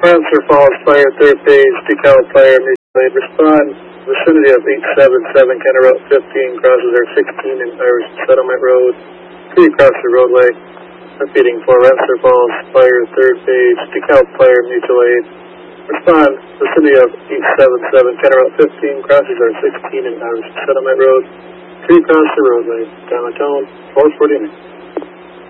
Answer Falls Fire, third page, DeKalb Fire, mutual aid. Respond, vicinity of 877, County Route 15, crosses our 16 and Irish Settlement Road. 3 across the roadway. Repeating for Answer Falls Fire, third page, DeKalb Fire, mutual aid. Respond, vicinity of 877, County Route 15, crosses our 16 and Irish Settlement Road. 3 across the roadway. Down the tone, 449.